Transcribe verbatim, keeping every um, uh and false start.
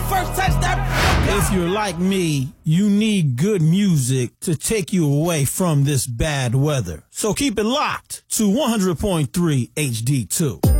first touchdown. If you're like me, you need good music to take you away from this bad weather. So keep it locked to one hundred point three H D two.